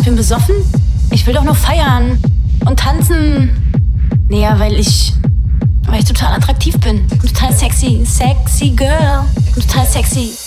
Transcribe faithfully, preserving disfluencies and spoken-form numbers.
bin besoffen? Ich will doch nur feiern und tanzen. Naja, weil ich, weil ich total attraktiv bin. Total sexy, sexy girl. Total sexy.